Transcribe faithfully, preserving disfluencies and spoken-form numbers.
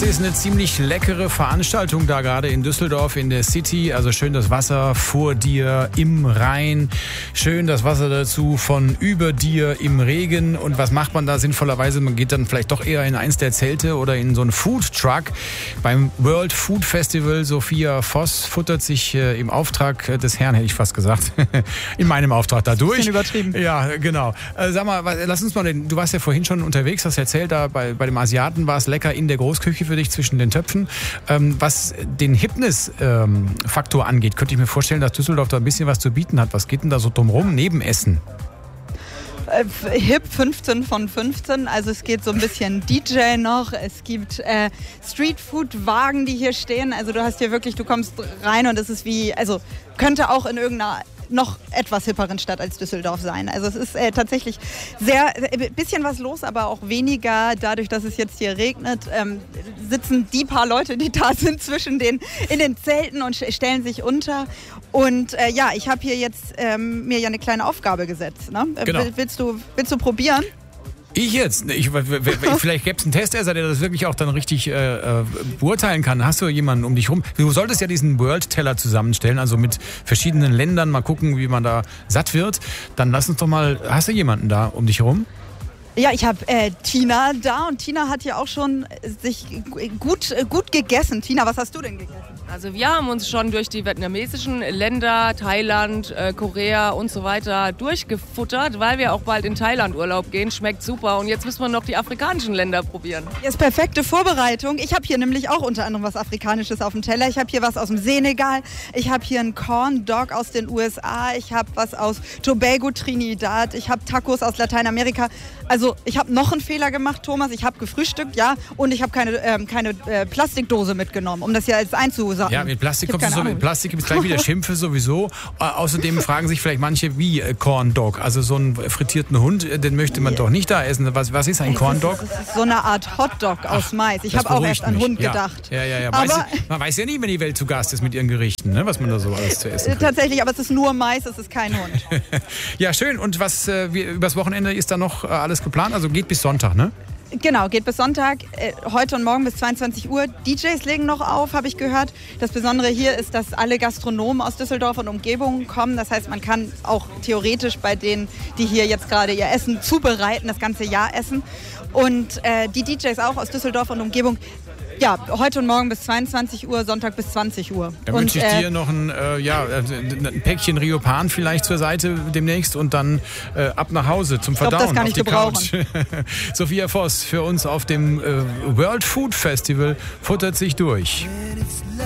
Das ist eine ziemlich leckere Veranstaltung da gerade in Düsseldorf in der City. Also schön das Wasser vor dir im Rhein, schön das Wasser dazu von über dir im Regen. Und was macht man da sinnvollerweise? Man geht dann vielleicht doch eher in eins der Zelte oder in so einen Food Truck. Beim World Food Festival Sophia Voss futtert sich äh, im Auftrag des Herrn, hätte ich fast gesagt, in meinem Auftrag da durch. Bisschen übertrieben. Ja, genau. Äh, sag mal, lass uns mal, den, du warst ja vorhin schon unterwegs, hast erzählt, da bei, bei dem Asiaten war es lecker in der Großküche für dich zwischen den Töpfen. Ähm, was den Hipness-Faktor ähm, angeht, könnte ich mir vorstellen, dass Düsseldorf da ein bisschen was zu bieten hat. Was geht denn da so drumherum neben Essen? Äh, Hip fünfzehn von fünfzehn, also es geht so ein bisschen D J noch, es gibt äh, Streetfood-Wagen, die hier stehen, also du hast hier wirklich, du kommst rein und es ist wie, also könnte auch in irgendeiner noch etwas hipperen Stadt als Düsseldorf sein. Also es ist äh, tatsächlich sehr, äh, bisschen was los, aber auch weniger. Dadurch, dass es jetzt hier regnet, ähm, sitzen die paar Leute, die da sind, zwischen den, in den Zelten und stellen sich unter. Und äh, ja, ich habe hier jetzt ähm, mir ja eine kleine Aufgabe gesetzt. Ne? Genau. Willst du, willst du probieren? Ich jetzt? Ich, vielleicht gäbe es einen Testesser, der das wirklich auch dann richtig äh, beurteilen kann. Hast du jemanden um dich rum? Du solltest ja diesen World-Teller zusammenstellen, also mit verschiedenen Ländern, mal gucken, wie man da satt wird. Dann lass uns doch mal, hast du jemanden da um dich rum? Ja, ich habe äh, Tina da und Tina hat ja auch schon sich gut, gut gegessen. Tina, was hast du denn gegessen? Also wir haben uns schon durch die vietnamesischen Länder, Thailand, äh, Korea und so weiter durchgefuttert, weil wir auch bald in Thailand Urlaub gehen. Schmeckt super und jetzt müssen wir noch die afrikanischen Länder probieren. Das ist perfekte Vorbereitung. Ich habe hier nämlich auch unter anderem was Afrikanisches auf dem Teller. Ich habe hier was aus dem Senegal, ich habe hier einen Corn Dog aus den U S A, ich habe was aus Tobago, Trinidad, ich habe Tacos aus Lateinamerika. Also ich habe noch einen Fehler gemacht, Thomas. Ich habe gefrühstückt, ja, und ich habe keine, ähm, keine äh, Plastikdose mitgenommen, um das hier als einzusagen. Ja, mit Plastik kommst du so, mit Plastik gibt es gleich wieder Schimpfe sowieso. Äh, außerdem fragen sich vielleicht manche, wie äh, Corn Dog, also so einen frittierten Hund, äh, den möchte man yeah. doch nicht da essen. Was, was ist ein Corn Dog? Das ist, das ist so eine Art Hotdog aus Ach, Mais. Ich habe auch erst an Hund ja. gedacht. Ja, ja, ja. Aber weiß, man weiß ja nie, wenn die Welt zu Gast ist mit ihren Gerichten, ne, was man da so alles zu essen kriegt. Tatsächlich, aber es ist nur Mais, es ist kein Hund. Ja, schön. Und was äh, wie, übers Wochenende ist da noch äh, alles geplant? Also geht bis Sonntag, ne? Genau, geht bis Sonntag, äh, heute und morgen bis zweiundzwanzig Uhr. D Js legen noch auf, habe ich gehört. Das Besondere hier ist, dass alle Gastronomen aus Düsseldorf und Umgebung kommen. Das heißt, man kann auch theoretisch bei denen, die hier jetzt gerade ihr Essen zubereiten, das ganze Jahr essen. Und äh, die D Js auch aus Düsseldorf und Umgebung. Ja, heute und morgen bis zweiundzwanzig Uhr, Sonntag bis zwanzig Uhr. Dann wünsche ich dir äh, noch ein, äh, ja, ein Päckchen Riopan vielleicht zur Seite demnächst und dann äh, ab nach Hause zum Verdauen. Ich glaub, das kann auf ich die gebrauchen. Couch. Sophia Voss für uns auf dem äh, World Food Festival futtert sich durch.